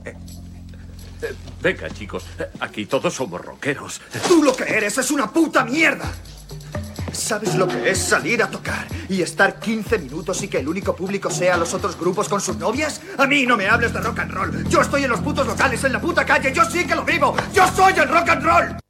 Venga, chicos, aquí todos somos rockeros. ¡Tú lo que eres es una puta mierda! ¿Sabes lo que es salir a tocar y estar 15 minutos y que el único público sea los otros grupos con sus novias? A mí no me hables de rock and roll. Yo estoy en los putos locales, en la puta calle. Yo sí que lo vivo. Yo soy el rock and roll.